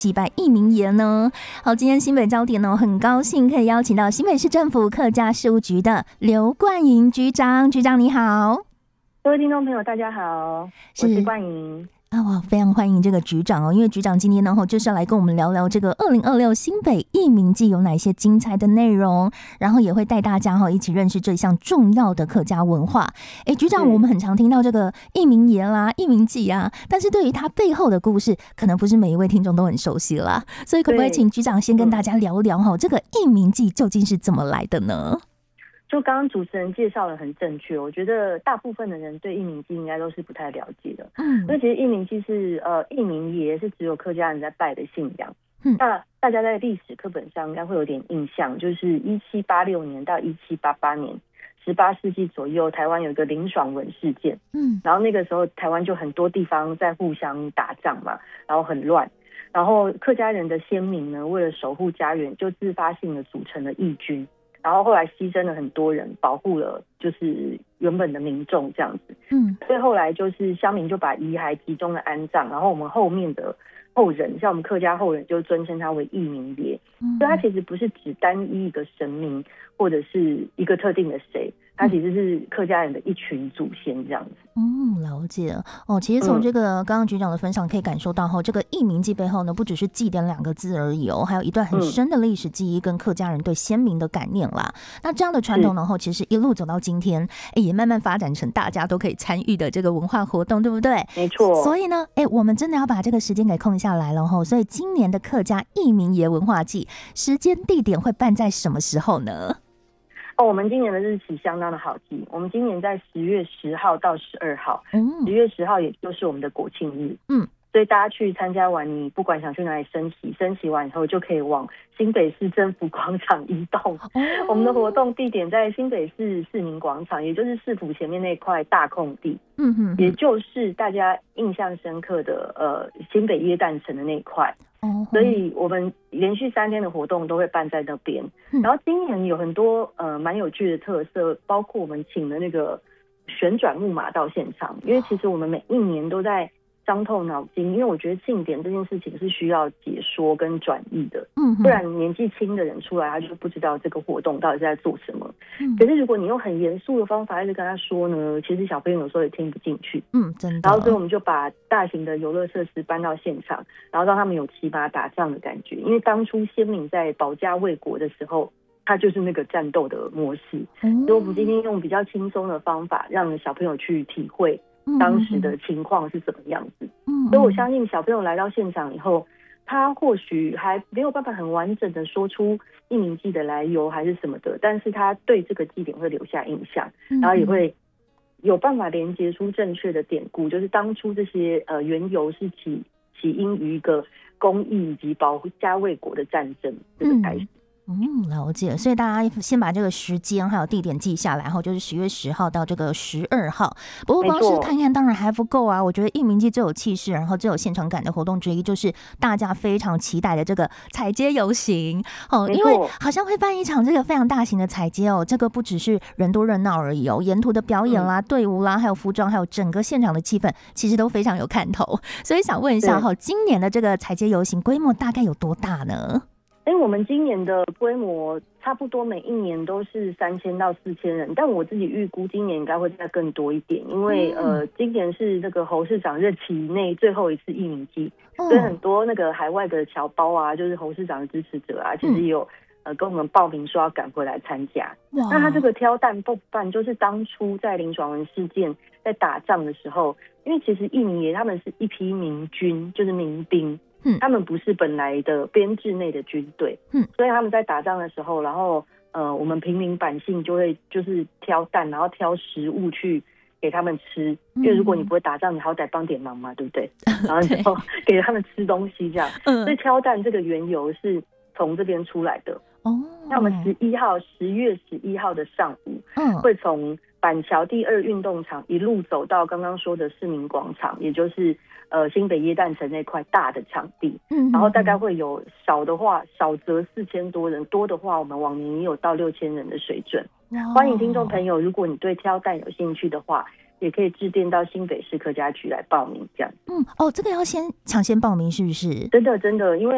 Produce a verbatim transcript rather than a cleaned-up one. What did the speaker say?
祭拜义民爷呢？好，今天新北焦点呢，很高兴可以邀请到新北市政府客家事务局的刘冠莹局长。局长你好。 各位听众朋友大家好，我是冠莹。 啊，哇，非常欢迎这个局长哦，因为局长今天呢，就是要来跟我们聊聊这个二零二六新北义民祭有哪些精彩的内容，然后也会带大家哈一起认识这项重要的客家文化。哎，局长，我们很常听到这个义民爷啦、义民祭啊，但是对于它背后的故事，可能不是每一位听众都很熟悉啦，所以可不可以请局长先跟大家聊聊哈，这个义民祭究竟是怎么来的呢？ 就刚刚主持人介绍的很正确，我觉得大部分的人对义民祭应该都是不太了解的。嗯，因为其实义民祭是呃义民爷是只有客家人在拜的信仰。嗯，那大家在历史课本上应该会有点印象，就是一七八六年到一七八八年，十八世纪左右，台湾有一个林爽文事件。嗯，然后那个时候台湾就很多地方在互相打仗嘛，然后很乱。然后客家人的先民呢，为了守护家园，就自发性的组成了义军。然后后来牺牲了很多人，保护了就是原本的民众这样子。嗯，所以后来就是乡民就把遗骸集中的安葬，然后我们后面的后人，像我们客家后人就尊称他为义民爷。嗯，所以他其实不是只单一一个神明或者是一个特定的谁，他其实是客家人的一群祖先这样子。 嗯，了解哦。其实从这个刚刚局长的分享可以感受到哈，这个义民祭背后呢，不只是祭典两个字而已哦，还有一段很深的历史记忆跟客家人对先民的感念啦。那这样的传统呢，后其实一路走到今天，哎，也慢慢发展成大家都可以参与的这个文化活动，对不对？ 没错。 所以呢，哎，我们真的要把这个时间给空下来了哈。所以今年的客家义民爷文化祭，时间地点会办在什么时候呢？ 哦，我们今年的日期相当的好记，我们今年在十月十号到十二号，嗯，十月十号也就是我们的国庆日，嗯，所以大家去参加完，你不管想去哪里升旗，升旗完以后就可以往新北市政府广场移动。哦，我们的活动地点在新北市市民广场，也就是市府前面那块大空地，嗯哼，也就是大家印象深刻的呃新北耶诞城的那一块。哦，所以我们连续三天的活动都会办在那边。嗯，然后今年有很多呃蛮有趣的特色，包括我们请了那个旋转木马到现场，因为其实我们每一年都在伤透脑筋，因为我觉得庆典这件事情是需要解说跟转译的，嗯，不然年纪轻的人出来他就不知道这个活动到底是在做什么。嗯，可是如果你用很严肃的方法一直跟他说呢，其实小朋友有时候也听不进去。嗯，真的。然后所以我们就把大型的游乐设施搬到现场，然后让他们有骑马打仗的感觉，因为当初先民在保家卫国的时候，他就是那个战斗的模式。嗯，所以我们今天用比较轻松的方法让小朋友去体会当时的情况是怎么样子。嗯，所以我相信小朋友来到现场以后，他或许还没有办法很完整的说出义民祭的来由还是什么的，但是他对这个祭典会留下印象，然后也会有办法连接出正确的典故，就是当初这些呃缘由是起起因于一个公益以及保家卫国的战争这个开始。 嗯，了解。所以大家先把这个时间还有地点记下来，然后就是十月十号到这个十二号。不过光是看看当然还不够啊，我觉得义民祭最有气势，然后最有现场感的活动之一，就是大家非常期待的这个踩街游行哦，因为好像会办一场这个非常大型的踩街哦，这个不只是人多热闹而已哦，沿途的表演啦、嗯、队伍啦，还有服装，还有整个现场的气氛，其实都非常有看头。所以想问一下哈，今年的这个踩街游行规模大概有多大呢？ 因为我们今年的规模差不多每一年都是三千到四千人，但我自己预估今年应该会再更多一点，因为、嗯、呃，今年是这个侯市长任期内最后一次义民祭，嗯、所以很多那个海外的侨胞啊，就是侯市长的支持者啊，其实也有、嗯、呃跟我们报名说要赶回来参加。那他这个挑担不办，就是当初在林爽文事件在打仗的时候，因为其实义民爷他们是一批民军，就是民兵。嗯，他们不是本来的编制内的军队，嗯，所以他们在打仗的时候，然后呃，我们平民百姓就会就是挑担，然后挑食物去给他们吃，因为如果你不会打仗，你好歹帮点忙嘛，对不对？然后就给他们吃东西这样，所以挑担这个缘由是从这边出来的。哦，那我们十一号，十月十一号的上午，嗯，会从板桥第二运动场一路走到刚刚说的市民广场，也就是呃新北耶诞城那块大的场地，嗯，然后大概会有少的话少则四千多人，多的话我们往年也有到六千人的水准。欢迎听众朋友，如果你对挑担有兴趣的话，也可以致电到新北市客家局来报名，这样。 嗯，哦，这个要先抢先报名是不是？ 真的真的，因为